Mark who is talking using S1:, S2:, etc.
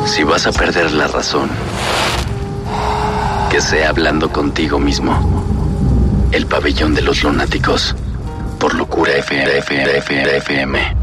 S1: Si vas a perder la razón, que sea hablando contigo mismo. El pabellón de los lunáticos. Por Locura FM.